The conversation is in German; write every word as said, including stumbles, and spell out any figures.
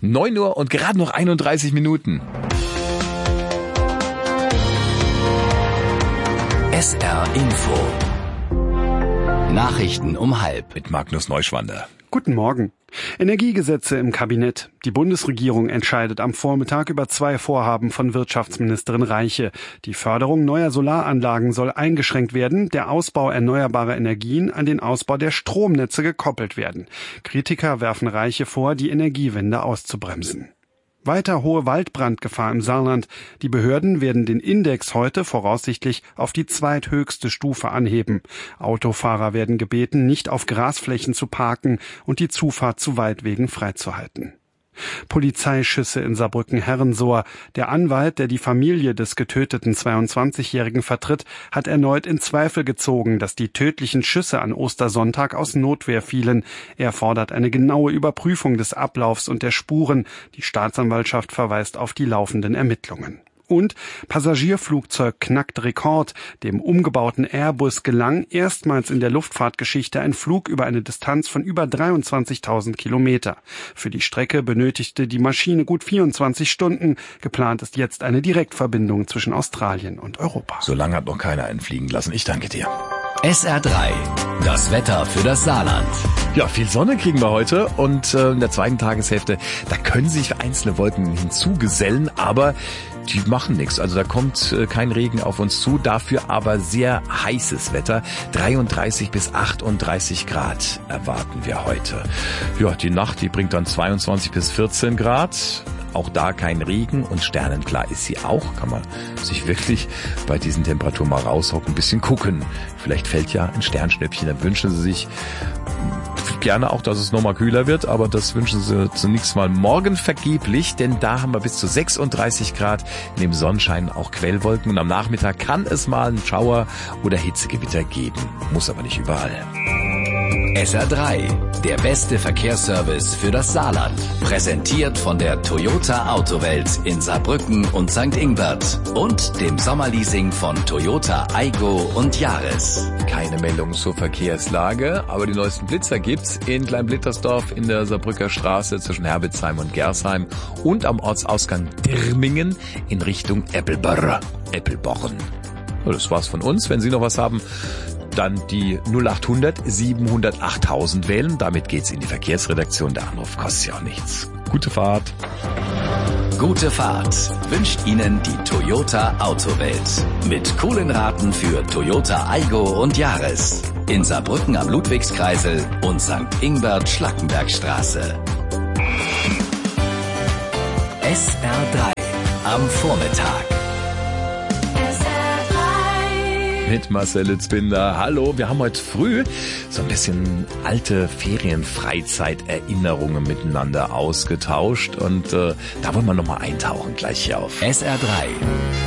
neun Uhr und gerade noch einunddreißig Minuten. S R Info. Nachrichten um halb. Mit Magnus Neuschwander. Guten Morgen. Energiegesetze im Kabinett. Die Bundesregierung entscheidet am Vormittag über zwei Vorhaben von Wirtschaftsministerin Reiche. Die Förderung neuer Solaranlagen soll eingeschränkt werden, der Ausbau erneuerbarer Energien an den Ausbau der Stromnetze gekoppelt werden. Kritiker werfen Reiche vor, die Energiewende auszubremsen. Weiter hohe Waldbrandgefahr im Saarland. Die Behörden werden den Index heute voraussichtlich auf die zweithöchste Stufe anheben. Autofahrer werden gebeten, nicht auf Grasflächen zu parken und die Zufahrt zu Waldwegen freizuhalten. Polizeischüsse in Saarbrücken-Herrensohr. Der Anwalt, der die Familie des getöteten zweiundzwanzigjährigen vertritt, hat erneut in Zweifel gezogen, dass die tödlichen Schüsse an Ostersonntag aus Notwehr fielen. Er fordert eine genaue Überprüfung des Ablaufs und der Spuren. Die Staatsanwaltschaft verweist auf die laufenden Ermittlungen. Und Passagierflugzeug knackt Rekord. Dem umgebauten Airbus gelang erstmals in der Luftfahrtgeschichte ein Flug über eine Distanz von über dreiundzwanzigtausend Kilometer. Für die Strecke benötigte die Maschine gut vierundzwanzig Stunden. Geplant ist jetzt eine Direktverbindung zwischen Australien und Europa. So lange hat noch keiner einen fliegen lassen. Ich danke dir. S R drei. Das Wetter für das Saarland. Ja, viel Sonne kriegen wir heute und äh, in der zweiten Tageshälfte, da können sich einzelne Wolken hinzugesellen, aber die machen nichts. Also da kommt äh, kein Regen auf uns zu, dafür aber sehr heißes Wetter. dreiunddreißig bis achtunddreißig Grad erwarten wir heute. Ja, die Nacht, die bringt dann zweiundzwanzig bis vierzehn Grad. Auch da kein Regen und sternenklar ist sie auch. Kann man sich wirklich bei diesen Temperaturen mal raushocken, ein bisschen gucken. Vielleicht fällt ja ein Sternschnäppchen. Dann wünschen Sie sich gerne auch, dass es nochmal kühler wird, aber das wünschen Sie zunächst mal morgen vergeblich, denn da haben wir bis zu sechsunddreißig Grad, neben Sonnenschein auch Quellwolken und am Nachmittag kann es mal einen Schauer oder Hitzegewitter geben. Muss aber nicht überall. S R drei, der beste Verkehrsservice für das Saarland. Präsentiert von der Toyota Autowelt in Saarbrücken und Sankt Ingbert und dem Sommerleasing von Toyota Aygo und Yaris. Keine Meldung zur Verkehrslage, aber die neuesten Blitzer gibt's in Kleinblittersdorf in der Saarbrücker Straße zwischen Herbitzheim und Gersheim und am Ortsausgang Dirmingen in Richtung Eppelborn. Eppelborn. Das war's von uns. Wenn Sie noch was haben, dann die null achthundert siebenhundert achttausend wählen. Damit geht's in die Verkehrsredaktion. Der Anruf kostet ja auch nichts. Gute Fahrt. Gute Fahrt wünscht Ihnen die Toyota Autowelt. Mit coolen Raten für Toyota Aygo und Yaris. In Saarbrücken am Ludwigskreisel und Sankt Ingbert Schlackenbergstraße. S R drei am Vormittag. Mit Marcel Litzbinder. Hallo, wir haben heute früh so ein bisschen alte Ferienfreizeiterinnerungen miteinander ausgetauscht und äh, da wollen wir nochmal eintauchen gleich hier auf S R drei.